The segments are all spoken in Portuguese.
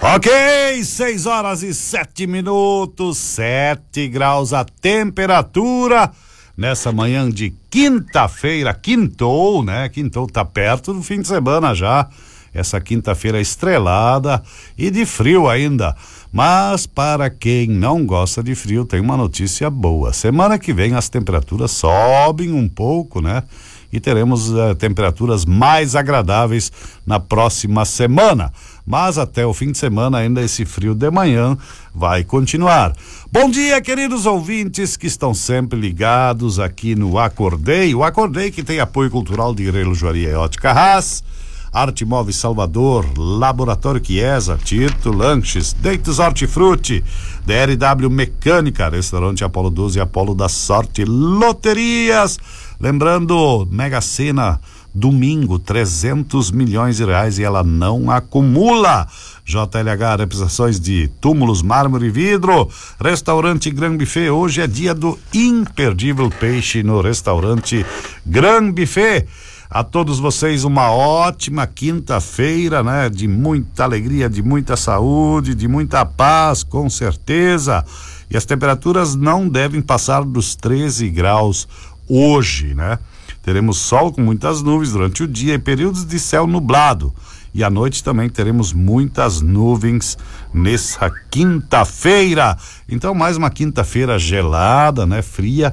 Ok, 6 horas e 7 minutos, 7 graus a temperatura nessa manhã de quinta-feira. Quintou, né? Quintou, tá perto do fim de semana já. Essa quinta-feira estrelada e de frio ainda. Mas para quem não gosta de frio, tem uma notícia boa. Semana que vem as temperaturas sobem um pouco, né? E teremos temperaturas mais agradáveis na próxima semana. Mas até o fim de semana ainda esse frio de manhã vai continuar. Bom dia, queridos ouvintes que estão sempre ligados aqui no Acordei. O Acordei que tem apoio cultural de Relojoaria e Ótica Haas, Arte Móveis Salvador, Laboratório Chiesa, Tito Lanches, Deitos Hortifruti, DRW Mecânica, Restaurante Apolo 12 e Apolo da Sorte Loterias. Lembrando, Mega Sena, domingo, 300 milhões de reais e ela não acumula. JLH, representações de túmulos, mármore e vidro. Restaurante Gran Buffet, hoje é dia do imperdível peixe no restaurante Gran Buffet. A todos vocês uma ótima quinta-feira, né? De muita alegria, de muita saúde, de muita paz, com certeza. E as temperaturas não devem passar dos 13 graus hoje, né? Teremos sol com muitas nuvens durante o dia e períodos de céu nublado. E à noite também teremos muitas nuvens nessa quinta-feira. Então mais uma quinta-feira gelada, né? Fria.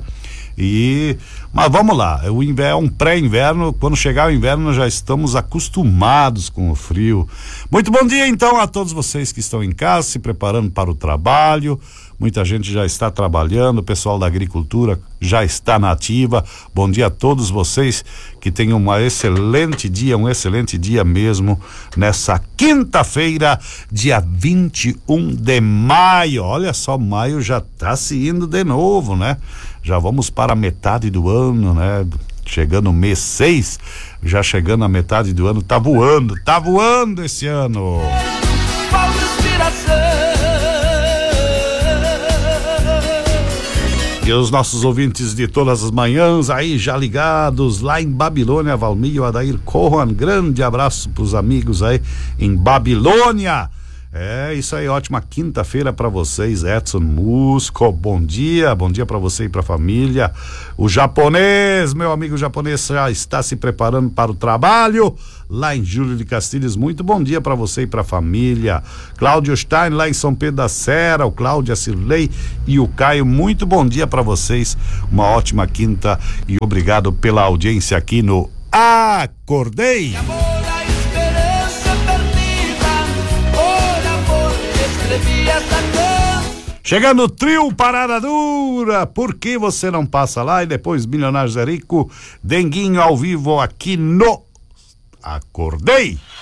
Mas vamos lá, o inverno é um pré-inverno. Quando chegar o inverno já estamos acostumados com o frio. Muito bom dia então a todos vocês que estão em casa se preparando para o trabalho. Muita gente já está trabalhando, o pessoal da agricultura já está na ativa. Bom dia a todos vocês, que tenham um excelente dia mesmo, nessa quinta-feira, dia 21 de maio. Olha só, maio já está se indo de novo, né? Já vamos para a metade do ano, né? Chegando o mês 6, já chegando a metade do ano, tá voando esse ano. Falta inspiração. E os nossos ouvintes de todas as manhãs aí já ligados lá em Babilônia, Valmir, Adair Cohan, grande abraço pros amigos aí em Babilônia. É isso aí, ótima quinta-feira para vocês. Edson Musco, bom dia para você e para a família. O japonês, meu amigo japonês, já está se preparando para o trabalho lá em Júlio de Castilhos. Muito bom dia para você e para a família. Cláudio Stein lá em São Pedro da Serra, o Cláudio, a Cirlei e o Caio, muito bom dia para vocês. Uma ótima quinta e obrigado pela audiência aqui no Acordei. Chegando o trio Parada Dura, por que você não passa lá? E depois Milionários é Rico, Denguinho ao vivo aqui no Acordei.